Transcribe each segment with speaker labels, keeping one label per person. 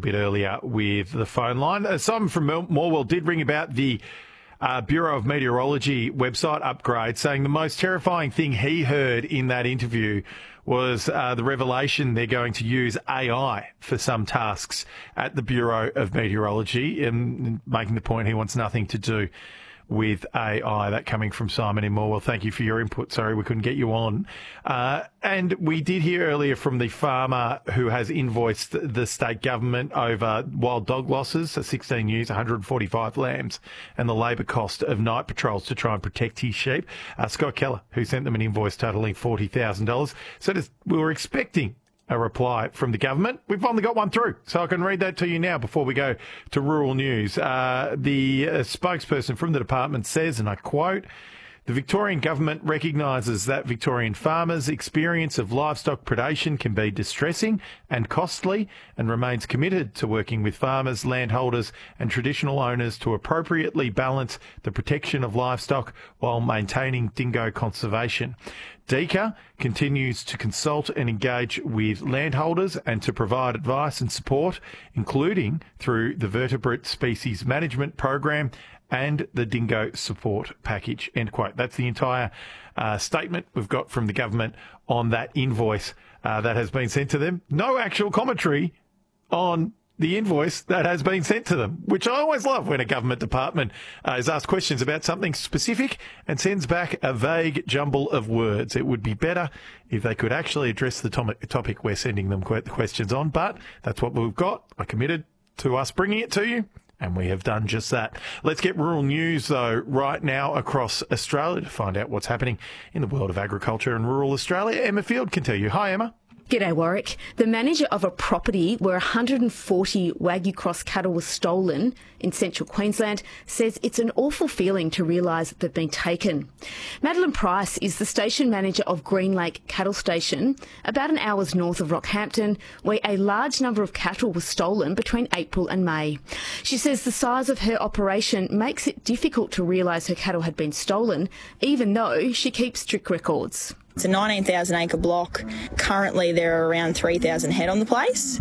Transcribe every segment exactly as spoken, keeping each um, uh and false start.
Speaker 1: bit earlier with the phone line. Uh, Simon from Morwell did ring about the uh, Bureau of Meteorology website upgrade, saying the most terrifying thing he heard in that interview was uh, the revelation they're going to use A I for some tasks at the Bureau of Meteorology, and making the point he wants nothing to do with A I. That coming from Simon in Morwell. Thank you for your input. Sorry we couldn't get you on. Uh, and we did hear earlier from the farmer who has invoiced the state government over wild dog losses, so sixteen ewes, one hundred forty-five lambs, and the labour cost of night patrols to try and protect his sheep. Uh, Scott Keller, who sent them an invoice totalling forty thousand dollars. So just, we were expecting a reply from the government. We've only got one through, so I can read that to you now before we go to rural news. Uh, the uh, spokesperson from the department says, and I quote, "The Victorian government recognises that Victorian farmers' experience of livestock predation can be distressing and costly, and remains committed to working with farmers, landholders and traditional owners to appropriately balance the protection of livestock while maintaining dingo conservation. D C A continues to consult and engage with landholders and to provide advice and support, including through the Vertebrate Species Management Program and the Dingo Support Package." End quote. That's the entire uh, statement we've got from the government on that invoice uh, that has been sent to them. No actual commentary on the invoice that has been sent to them, which I always love when a government department uh, is asked questions about something specific and sends back a vague jumble of words. It would be better if they could actually address the to- topic we're sending them que- questions on, but that's what we've got. I committed to us bringing it to you, and we have done just that. Let's get rural news, though, right now across Australia to find out what's happening in the world of agriculture and rural Australia. Emma Field can tell you. Hi, Emma.
Speaker 2: G'day, Warwick. The manager of a property where one hundred forty Wagyu Cross cattle was stolen in central Queensland says it's an awful feeling to realise they've been taken. Madeline Price is the station manager of Green Lake Cattle Station, about an hour's north of Rockhampton, where a large number of cattle was stolen between April and May. She says the size of her operation makes it difficult to realise her cattle had been stolen, even though she keeps strict records.
Speaker 3: It's a nineteen thousand acre block. Currently there are around three thousand head on the place,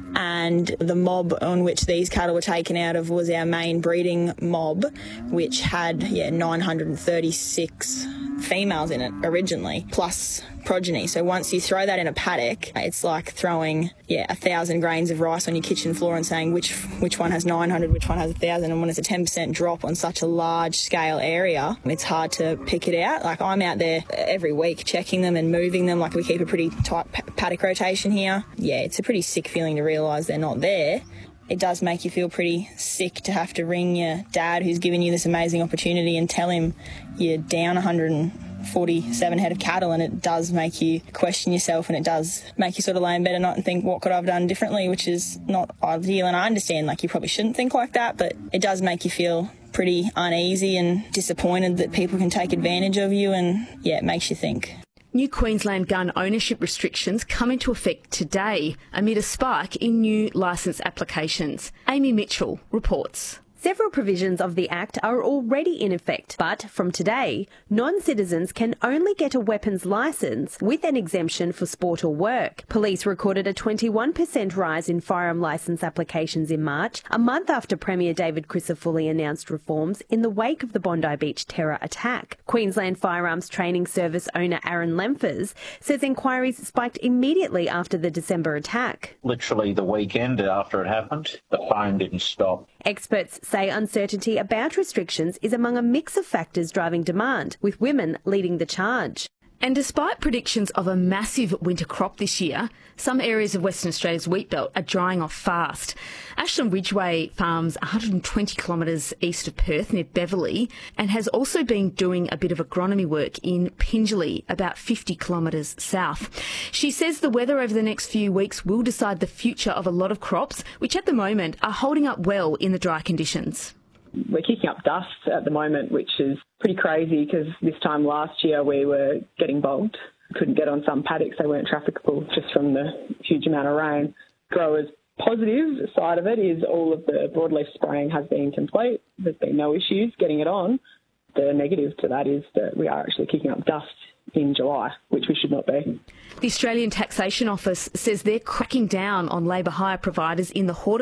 Speaker 3: and the mob on which these cattle were taken out of was our main breeding mob, which had yeah nine hundred thirty-six females in it originally, plus progeny. So once you throw that in a paddock, it's like throwing yeah a thousand grains of rice on your kitchen floor and saying which which one has nine hundred, which one has a thousand. And when it's a ten percent drop on such a large scale area, it's hard to pick it out. Like, I'm out there every week checking them and moving them. Like, we keep a pretty tight paddock rotation here. Yeah, it's a pretty sick feeling to realise they're not there. It does make you feel pretty sick to have to ring your dad, who's given you this amazing opportunity, and tell him you're down one hundred forty-seven head of cattle, and it does make you question yourself, and it does make you sort of lay in bed at night and think, what could I have done differently, which is not ideal. And I understand, like, you probably shouldn't think like that, but it does make you feel pretty uneasy and disappointed that people can take advantage of you, and yeah, it makes you think.
Speaker 2: New Queensland gun ownership restrictions come into effect today amid a spike in new licence applications. Amy Mitchell reports.
Speaker 4: Several provisions of the Act are already in effect, but from today, non-citizens can only get a weapons licence with an exemption for sport or work. Police recorded a twenty-one percent rise in firearm licence applications in March, a month after Premier David Crisafulli announced reforms in the wake of the Bondi Beach terror attack. Queensland Firearms Training Service owner Aaron Lemphers says inquiries spiked immediately after the December attack.
Speaker 5: Literally the weekend after it happened, the phone didn't stop.
Speaker 4: Experts say uncertainty about restrictions is among a mix of factors driving demand, with women leading the charge.
Speaker 2: And despite predictions of a massive winter crop this year, some areas of Western Australia's wheat belt are drying off fast. Ashland Ridgeway farms one hundred twenty kilometres east of Perth near Beverley, and has also been doing a bit of agronomy work in Pingelly, about fifty kilometres south. She says the weather over the next few weeks will decide the future of a lot of crops, which at the moment are holding up well in the dry conditions.
Speaker 6: We're kicking up dust at the moment, which is pretty crazy because this time last year we were getting bogged. Couldn't get on some paddocks, they weren't trafficable just from the huge amount of rain. Growers' positive side of it is all of the broadleaf spraying has been complete. There's been no issues getting it on. The negative to that is that we are actually kicking up dust in July, which we should not be.
Speaker 2: The Australian Taxation Office says they're cracking down on labour hire providers in the horticulture